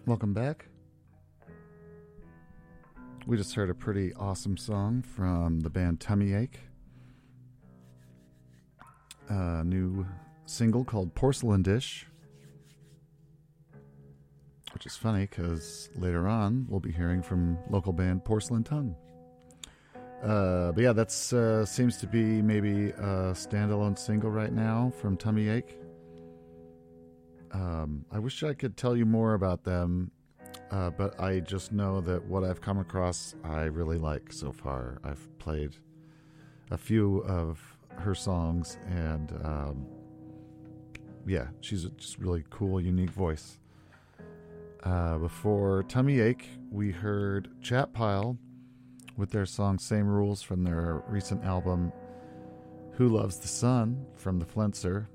Welcome back. We just heard a pretty awesome song from the band Tummy Ache. A new single called Porcelain Dish, which is funny because later on we'll be hearing from local band Porcelain Tongue. But yeah, that's seems to be maybe a standalone single right now from Tummy Ache. I wish I could tell you more about them, but I just know that what I've come across I really like so far. I've played a few of her songs, and yeah, she's a just really cool, unique voice. Before Tummy Ache, we heard Chat Pile with their song Same Rules from their recent album Who Loves the Sun from the Flenser.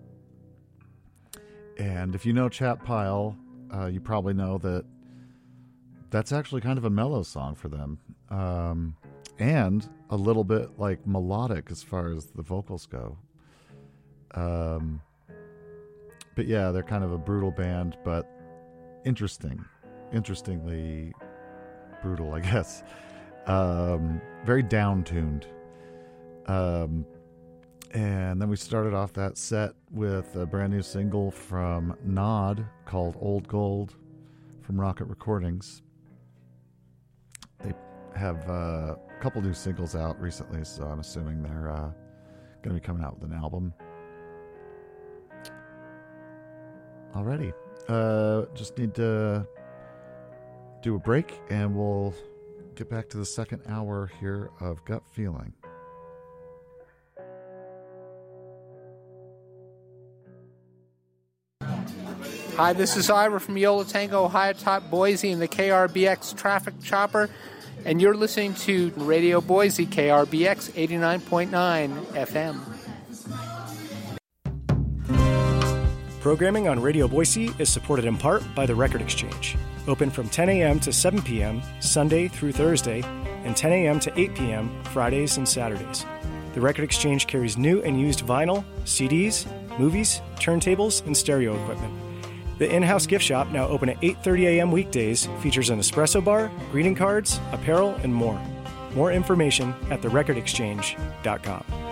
And if you know Chat Pile, you probably know that that's actually kind of a mellow song for them. And a little bit like melodic as far as the vocals go. But yeah, they're kind of a brutal band, but interestingly brutal, I guess. Very down-tuned. And then we started off that set with a brand new single from Nod called Old Gold from Rocket Recordings. They have a couple new singles out recently, so I'm assuming they're going to be coming out with an album. Alrighty. Just need to do a break, and we'll get back to the second hour here of Gut Feeling. Hi, this is Ira from Yola Tango, High Top Boise in the KRBX Traffic Chopper, and you're listening to Radio Boise, KRBX 89.9 FM. Programming on Radio Boise is supported in part by the Record Exchange. Open from 10 a.m. to 7 p.m. Sunday through Thursday, and 10 a.m. to 8 p.m. Fridays and Saturdays. The Record Exchange carries new and used vinyl, CDs, movies, turntables, and stereo equipment. The in-house gift shop, now open at 8:30 a.m. weekdays, features an espresso bar, greeting cards, apparel, and more. More information at therecordexchange.com.